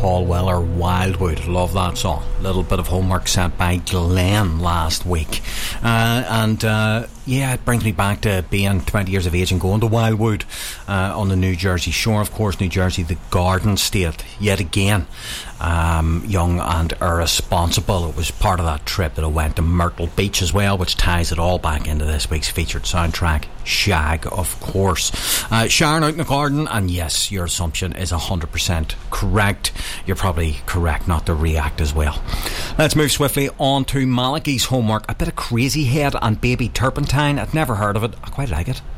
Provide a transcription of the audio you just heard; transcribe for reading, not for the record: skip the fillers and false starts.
Paul Weller, Wildwood. Love that song. Little bit of homework sent by Glenn last week. Yeah, it brings me back to being 20 years of age and going to Wildwood on the New Jersey shore. Of course, New Jersey, the Garden State, yet again. Young and irresponsible. It was part of that trip that I went to Myrtle Beach as well, which ties it all back into this week's featured soundtrack, Shag, of course. Sharon out in the garden, and yes, your assumption is 100% correct. You're probably correct not to react as well. Let's move swiftly on to Malachi's homework. A bit of Crazy Head and Baby Turpentine. I'd never heard of it. I quite like it.